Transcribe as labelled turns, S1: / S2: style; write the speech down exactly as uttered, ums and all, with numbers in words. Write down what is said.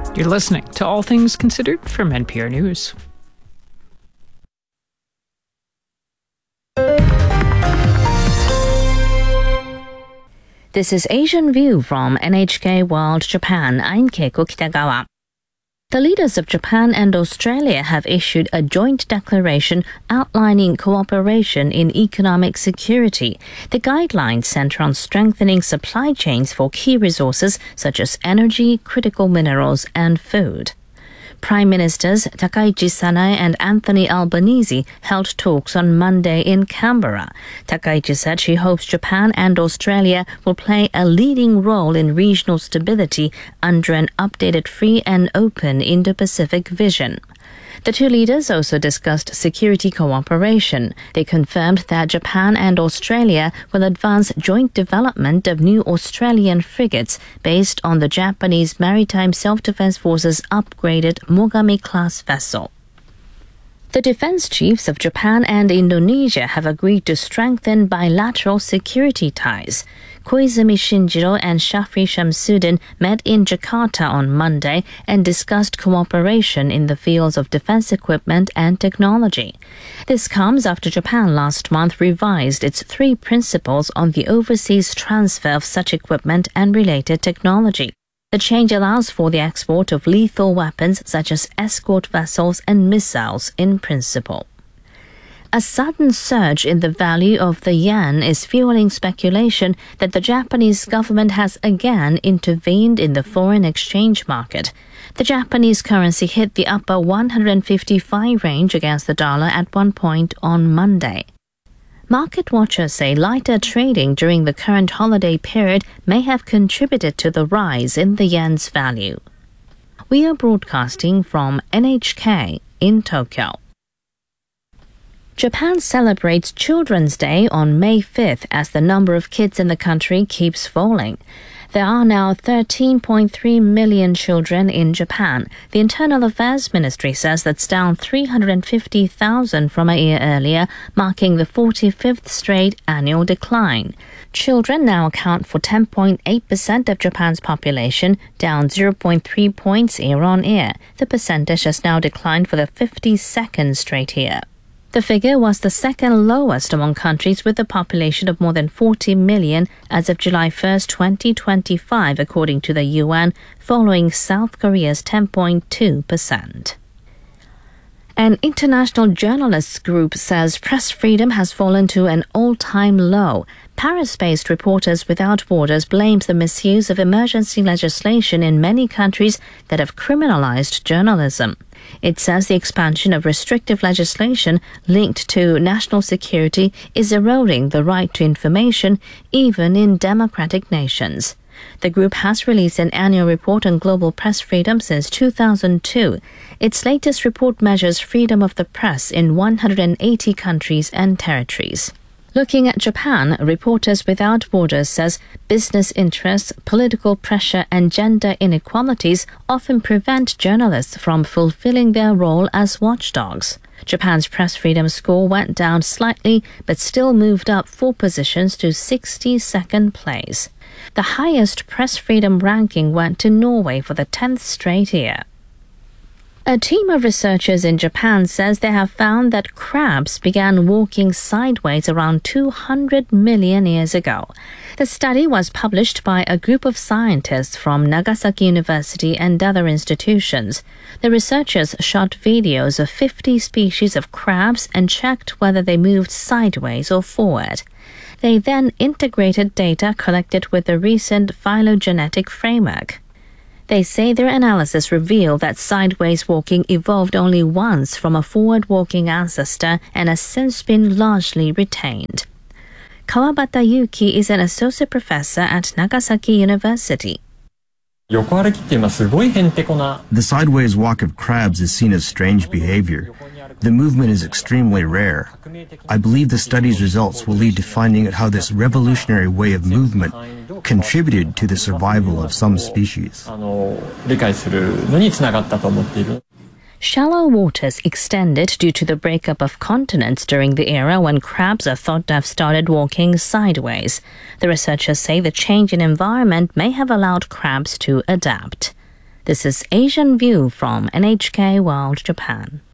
S1: You're listening to All Things Considered from N P R News.
S2: This is Asian View from N H K World Japan. I'm Keiko Kitagawa. The leaders of Japan and Australia have issued a joint declaration outlining cooperation in economic security. The guidelines center on strengthening supply chains for key resources such as energy, critical minerals, and food. Prime Ministers Takaichi Sanae and Anthony Albanese held talks on Monday in Canberra. Takaichi said she hopes Japan and Australia will play a leading role in regional stability under an updated free and open Indo-Pacific vision. The two leaders also discussed security cooperation. They confirmed that Japan and Australia will advance joint development of new Australian frigates based on the Japanese Maritime Self-Defense Force's upgraded Mogami-class vessel. The defense chiefs of Japan and Indonesia have agreed to strengthen bilateral security ties. Koizumi Shinjiro and Shafri Shamsuddin met in Jakarta on Monday and discussed cooperation in the fields of defense equipment and technology. This comes after Japan last month revised its three principles on the overseas transfer of such equipment and related technology. The change allows for the export of lethal weapons such as escort vessels and missiles in principle. A sudden surge in the value of the yen is fueling speculation that the Japanese government has again intervened in the foreign exchange market. The Japanese currency hit the upper one hundred fifty-five range against the dollar at one point on Monday. Market watchers say lighter trading during the current holiday period may have contributed to the rise in the yen's value. We are broadcasting from N H K in Tokyo. Japan celebrates Children's Day on May fifth as the number of kids in the country keeps falling. There are now thirteen point three million children in Japan. The Internal Affairs Ministry says that's down three hundred fifty thousand from a year earlier, marking the forty-fifth straight annual decline. Children now account for ten point eight percent of Japan's population, down zero point three points year on year. The percentage has now declined for the fifty-second straight year. The figure was the second lowest among countries with a population of more than forty million as of July first, twenty twenty-five, according to the U N, following South Korea's ten point two percent. An international journalists group says press freedom has fallen to an all-time low. Paris-based Reporters Without Borders blames the misuse of emergency legislation in many countries that have criminalized journalism. It says the expansion of restrictive legislation linked to national security is eroding the right to information, even in democratic nations. The group has released an annual report on global press freedom since two thousand two. Its latest report measures freedom of the press in one hundred eighty countries and territories. Looking at Japan, Reporters Without Borders says business interests, political pressure, and gender inequalities often prevent journalists from fulfilling their role as watchdogs. Japan's press freedom score went down slightly, but still moved up four positions to sixty-second place. The highest press freedom ranking went to Norway for the tenth straight year. A team of researchers in Japan says they have found that crabs began walking sideways around two hundred million years ago. The study was published by a group of scientists from Nagasaki University and other institutions. The researchers shot videos of fifty species of crabs and checked whether they moved sideways or forward. They then integrated data collected with the recent phylogenetic framework. They say their analysis revealed that sideways walking evolved only once from a forward-walking ancestor and has since been largely retained. Kawabata Yuki is an associate professor at Nagasaki University.
S3: The
S4: sideways walk of crabs is seen as strange behavior. The movement is extremely rare. I believe the study's results will lead to finding out how this revolutionary way of movement contributed to the survival of some species.
S2: Shallow waters extended due to the breakup of continents during the era when crabs are thought to have started walking sideways. The researchers say the change in environment may have allowed crabs to adapt. This is Asian View from N H K World Japan.